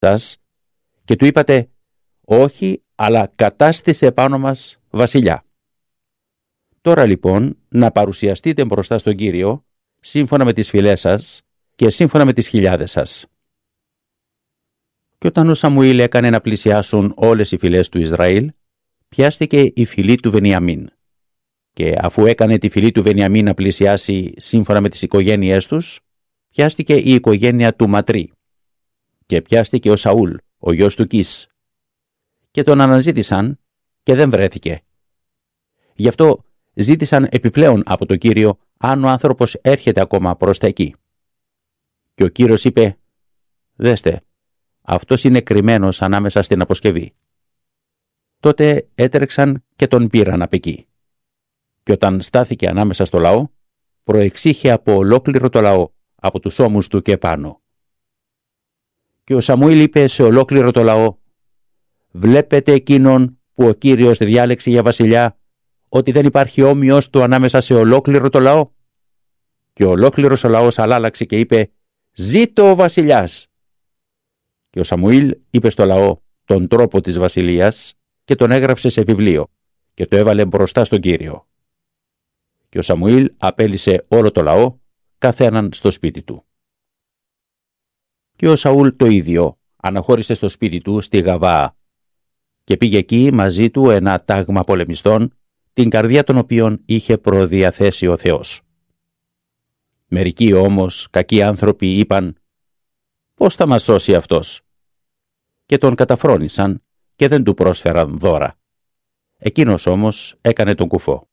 σας και του είπατε «Όχι, αλλά κατάστησε επάνω μας βασιλιά». Τώρα λοιπόν να παρουσιαστείτε μπροστά στον Κύριο σύμφωνα με τις φυλές σας και σύμφωνα με τις χιλιάδες σας. Και όταν ο Σαμουήλ έκανε να πλησιάσουν όλες οι φυλές του Ισραήλ, πιάστηκε η φυλή του Βενιαμίν. Και αφού έκανε τη φυλή του Βενιαμίν να πλησιάσει σύμφωνα με τις οικογένειές τους, πιάστηκε η οικογένεια του Ματρί. Και πιάστηκε ο Σαούλ, ο γιος του Κις. Και τον αναζήτησαν και δεν βρέθηκε. Γι' αυτό ζήτησαν επιπλέον από τον Κύριο αν ο άνθρωπος έρχεται ακόμα προς τα εκεί. Και ο Κύριος είπε «Δέστε, αυτός είναι κρυμμένος ανάμεσα στην αποσκευή». Τότε έτρεξαν και τον πήραν απ' εκεί. Και όταν στάθηκε ανάμεσα στο λαό, προεξήχε από ολόκληρο το λαό, από τους ώμους του και πάνω. Και ο Σαμουήλ είπε σε ολόκληρο το λαό «Βλέπετε εκείνον που ο Κύριος διάλεξε για βασιλιά, ότι δεν υπάρχει όμοιος του ανάμεσα σε ολόκληρο το λαό». Και ολόκληρος ο λαός αλλάλαξε και είπε «Ζήτω ο βασιλιάς». Και ο Σαμουήλ είπε στο λαό τον τρόπο της βασιλείας και τον έγραψε σε βιβλίο και το έβαλε μπροστά στον Κύριο. Και ο Σαμουήλ απέλυσε όλο το λαό, καθέναν στο σπίτι του. Και ο Σαούλ το ίδιο αναχώρησε στο σπίτι του στη Γαβά και πήγε εκεί μαζί του ένα τάγμα πολεμιστών, την καρδιά των οποίων είχε προδιαθέσει ο Θεός. Μερικοί όμως κακοί άνθρωποι είπαν «Πώς θα μας σώσει αυτός?» Και τον καταφρόνησαν και δεν του πρόσφεραν δώρα. Εκείνος όμως έκανε τον κουφό.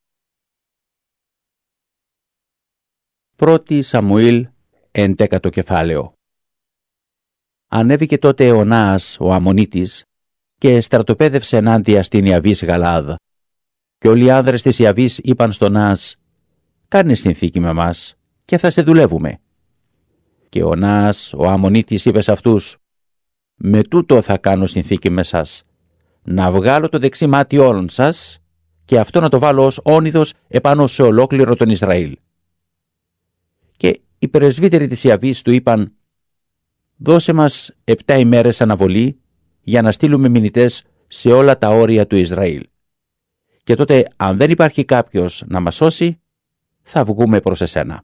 1 Σαμουήλ 11ο κεφάλαιο. Ανέβηκε τότε ο Ναάς ο Αμμονίτης και στρατοπέδευσε ενάντια στην Ιαβής Γαλαάδ. Και όλοι οι άνδρες της Ιαβής είπαν στον Ναάς «Κάνε συνθήκη με μας και θα σε δουλεύουμε». Και ο Ναάς ο Αμμονίτης είπε σε αυτούς «Με τούτο θα κάνω συνθήκη με σας, να βγάλω το δεξί μάτι όλων σας και αυτό να το βάλω ως όνειδος επάνω σε ολόκληρο τον Ισραήλ». Και οι πρεσβύτεροι της Ιαβής του είπαν «Δώσε μας 7 ημέρες αναβολή για να στείλουμε μηνυτές σε όλα τα όρια του Ισραήλ. Και τότε αν δεν υπάρχει κάποιος να μας σώσει, θα βγούμε προς εσένα».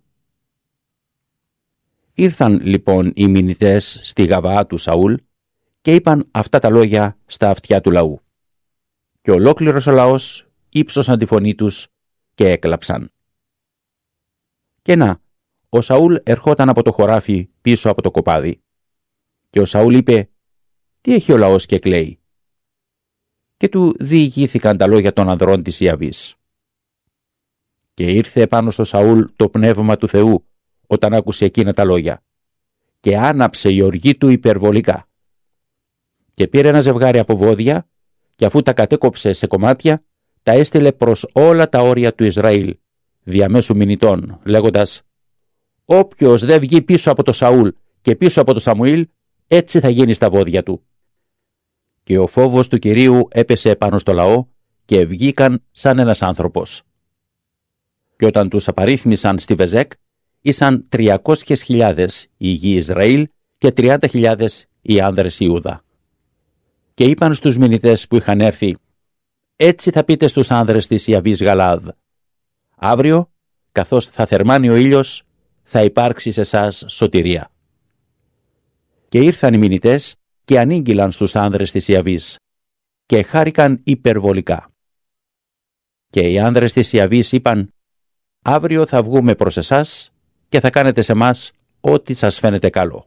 Ήρθαν λοιπόν οι μηνυτές στη Γαβά του Σαούλ και είπαν αυτά τα λόγια στα αυτιά του λαού. Και ολόκληρος ο λαός ύψωσαν τη φωνή τους και έκλαψαν. Και να, ο Σαούλ ερχόταν από το χωράφι πίσω από το κοπάδι. Και ο Σαούλ είπε «Τι έχει ο λαός και κλαίει?» Και του διηγήθηκαν τα λόγια των ανδρών της Ιαβής. Και ήρθε επάνω στο Σαούλ το πνεύμα του Θεού όταν άκουσε εκείνα τα λόγια και άναψε η οργή του υπερβολικά. Και πήρε ένα ζευγάρι από βόδια και αφού τα κατέκοψε σε κομμάτια, τα έστειλε προς όλα τα όρια του Ισραήλ, διαμέσου μηνυτών, λέγοντας «Όποιος δεν βγει πίσω από το Σαούλ και πίσω από το Σαμουήλ, έτσι θα γίνει στα βόδια του». Και ο φόβος του Κυρίου έπεσε πάνω στο λαό και βγήκαν σαν ένας άνθρωπος. Και όταν τους απαρίθμησαν στη Βεζέκ, ήσαν 300.000 οι γη Ισραήλ και 30.000 οι άνδρες Ιούδα. Και είπαν στους μηνυτές που είχαν έρθει «Έτσι θα πείτε στους άνδρες της Ιαβής Γαλαάδ. Αύριο, καθώς θα θερμάνει ο ήλιος, θα υπάρξει σε εσάς σωτηρία». Και ήρθαν οι μηνυτές και ανήγγυλαν στους άνδρες της Ιαβής και χάρηκαν υπερβολικά. Και οι άνδρες της Ιαβής είπαν «Αύριο θα βγούμε προς εσάς και θα κάνετε σε μας ό,τι σας φαίνεται καλό».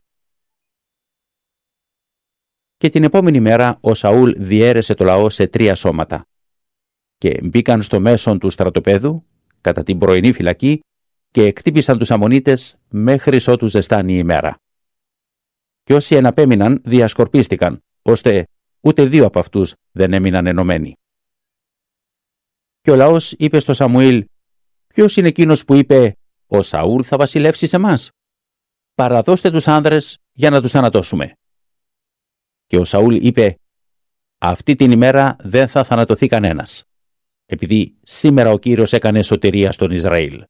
Και την επόμενη μέρα ο Σαούλ διέρεσε το λαό σε 3 σώματα και μπήκαν στο μέσον του στρατοπέδου κατά την πρωινή φυλακή και εκτύπησαν τους Αμμονίτες μέχρι ότου ζεστάνει η ημέρα. Και όσοι εναπέμειναν διασκορπίστηκαν, ώστε ούτε 2 από αυτούς δεν έμειναν ενωμένοι. Και ο λαός είπε στο Σαμουήλ «Ποιος είναι εκείνος που είπε «Ο Σαούλ θα βασιλεύσει σε μας»? Παραδώστε τους άνδρες για να τους ανατώσουμε». Και ο Σαούλ είπε «Αυτή την ημέρα δεν θα θανατωθεί κανένας, επειδή σήμερα ο Κύριος έκανε σωτηρία στον Ισραήλ».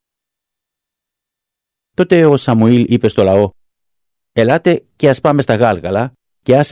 Τότε ο Σαμουήλ είπε στο λαό «Ελάτε και ας πάμε στα Γάλγαλα και άσε